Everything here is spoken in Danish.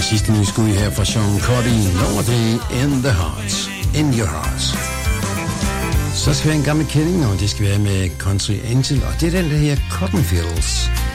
sidste nye skud her fra Sean Cody, Lonely in the Hearts, in your hearts. Så skal vi have en gammel kending, og det skal være med Country Angel, og det er den der her Cotton Fields.